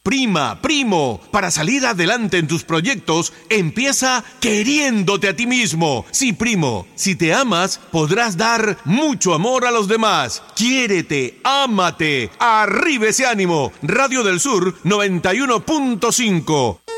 Prima, primo, para salir adelante en tus proyectos, empieza queriéndote a ti mismo. Sí, primo, si te amas, podrás dar mucho amor a los demás. Quiérete, ámate, arriba ese ánimo. Radio del Sur 91.5.